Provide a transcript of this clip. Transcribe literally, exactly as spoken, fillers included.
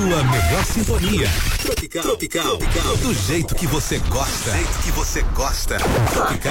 sua melhor sintonia. Tropical, tropical, tropical. Do jeito que você gosta. Do jeito que você gosta. Tropical.